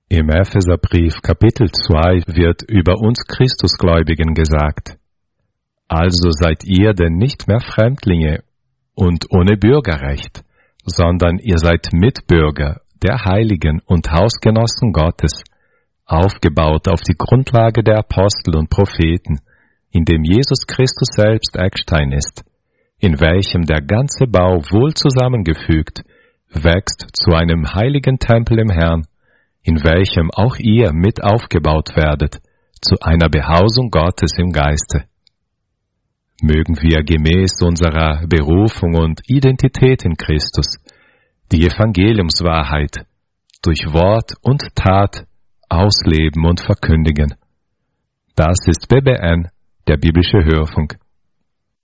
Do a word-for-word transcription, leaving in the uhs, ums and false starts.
Im Epheserbrief Kapitel zwei wird über uns Christusgläubigen gesagt: Also seid ihr denn nicht mehr Fremdlinge und ohne Bürgerrecht, sondern ihr seid Mitbürger der Heiligen und Hausgenossen Gottes, aufgebaut auf die Grundlage der Apostel und Propheten, in dem Jesus Christus selbst Eckstein ist, in welchem der ganze Bau wohl zusammengefügt wächst zu einem heiligen Tempel im Herrn, in welchem auch ihr mit aufgebaut werdet, zu einer Behausung Gottes im Geiste. Mögen wir gemäß unserer Berufung und Identität in Christus die Evangeliumswahrheit durch Wort und Tat ausleben und verkündigen. Das ist B B N, der biblische Hörfunk.